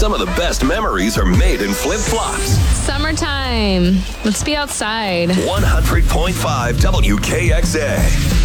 Some of the best memories are made in flip-flops. Summertime. Let's be outside. 100.5 WKXA.